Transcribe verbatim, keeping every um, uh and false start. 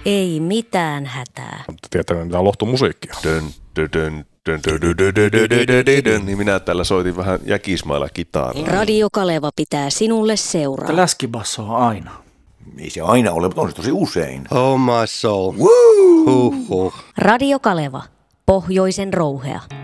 Ei mitään hätää. Mutta tietää, mitä lohtomusiikkia. Dön, dön, dön, dön, dön, dön, dön, dön, dön, dön, dön, dön. Niin minä täällä soitin vähän jäkismailla kitaraa. Radio Kaleva pitää sinulle seuraa. Läskibasso on aina. Ei se aina ole, mutta on se tosi usein. Oh my soul. Woo! Huh, huh. Radio Kaleva, pohjoisen rouhea.